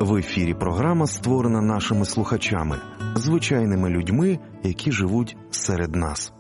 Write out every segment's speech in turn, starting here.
В ефірі програма, створена нашими слухачами, звичайними людьми, які живуть серед нас.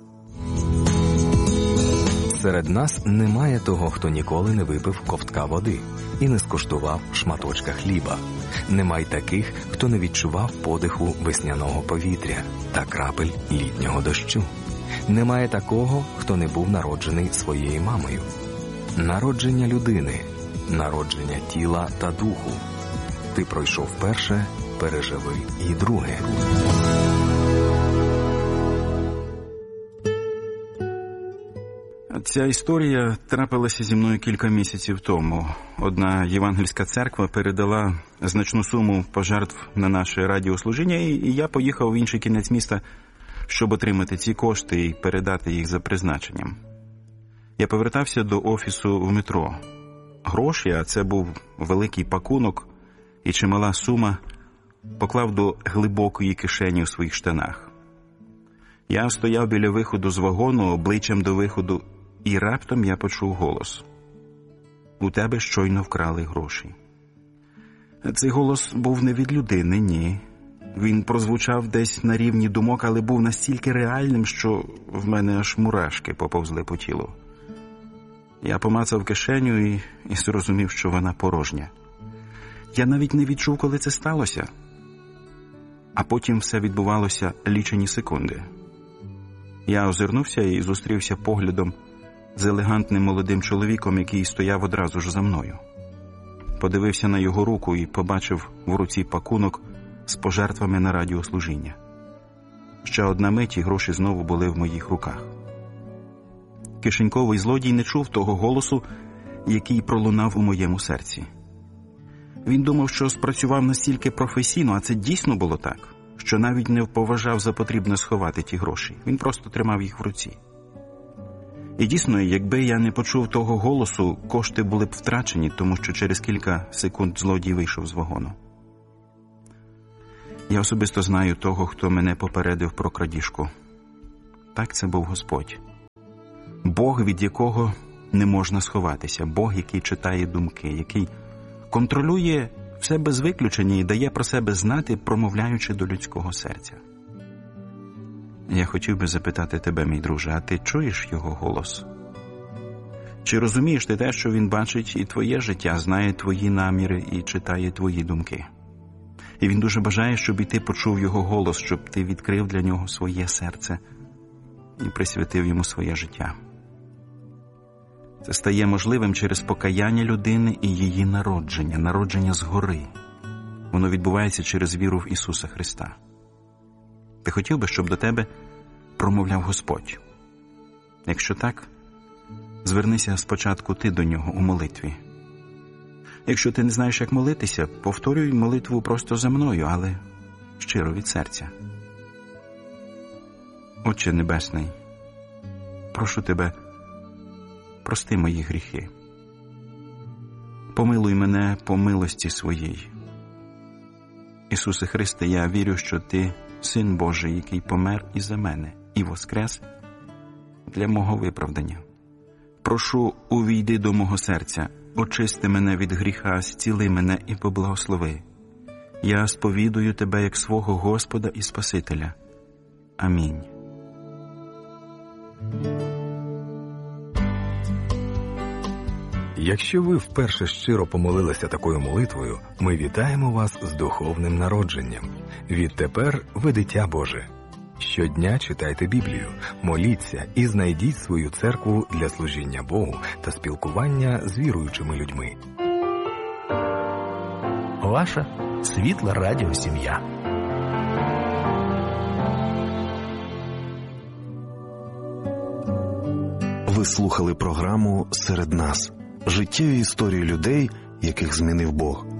Серед нас немає того, хто ніколи не випив ковтка води і не скуштував шматочка хліба. Немає таких, хто не відчував подиху весняного повітря та крапель літнього дощу. Немає такого, хто не був народжений своєю мамою. Народження людини, народження тіла та духу. Ти пройшов перше, переживи і друге. Ця історія трапилася зі мною кілька місяців тому. Одна євангельська церква передала значну суму пожертв на наше радіослужіння, і я поїхав в інший кінець міста, щоб отримати ці кошти і передати їх за призначенням. Я повертався до офісу в метро. Гроші, а це був великий пакунок і чимала сума, поклав до глибокої кишені у своїх штанах. Я стояв біля виходу з вагону, обличчям до виходу, і раптом я почув голос. «У тебе щойно вкрали гроші». Цей голос був не від людини, ні. Він прозвучав десь на рівні думок, але був настільки реальним, що в мене аж мурашки поповзли по тілу. Я помацав кишеню і зрозумів, що вона порожня. Я навіть не відчув, коли це сталося. А потім все відбувалося лічені секунди. Я озирнувся і зустрівся поглядом з елегантним молодим чоловіком, який стояв одразу ж за мною. Подивився на його руку і побачив в руці пакунок з пожертвами на радіослужіння. Ще одна мить, і гроші знову були в моїх руках. Кишеньковий злодій не чув того голосу, який пролунав у моєму серці. Він думав, що спрацював настільки професійно, а це дійсно було так, що навіть не поважав за потрібне сховати ті гроші. Він просто тримав їх в руці. І дійсно, якби я не почув того голосу, кошти були б втрачені, тому що через кілька секунд злодій вийшов з вагону. Я особисто знаю того, хто мене попередив про крадіжку. Так, це був Господь. Бог, від якого не можна сховатися. Бог, який читає думки, який контролює все без виключення і дає про себе знати, промовляючи до людського серця. Я хотів би запитати тебе, мій друже, а ти чуєш його голос? Чи розумієш ти те, що він бачить і твоє життя, знає твої наміри і читає твої думки? І він дуже бажає, щоб і ти почув його голос, щоб ти відкрив для нього своє серце і присвятив йому своє життя. Це стає можливим через покаяння людини і її народження, народження згори. Воно відбувається через віру в Ісуса Христа. Ти хотів би, щоб до тебе промовляв Господь? Якщо так, звернися спочатку ти до Нього у молитві. Якщо ти не знаєш, як молитися, повторюй молитву просто за мною, але щиро від серця. Отче Небесний, прошу Тебе, прости мої гріхи. Помилуй мене по милості Своїй. Ісусе Христе, я вірю, що Ти – Син Божий, який помер і за мене, і воскрес для мого виправдання. Прошу, увійди до мого серця, очисти мене від гріха, зціли мене і поблагослови. Я сповідую Тебе як свого Господа і Спасителя. Амінь. Якщо ви вперше щиро помолилися такою молитвою, ми вітаємо вас з духовним народженням. Відтепер ви дитя Боже. Щодня читайте Біблію, моліться і знайдіть свою церкву для служіння Богу та спілкування з віруючими людьми. Ваша світла радіосім'я. Ви слухали програму «Серед нас». Життєві історії людей, яких змінив Бог.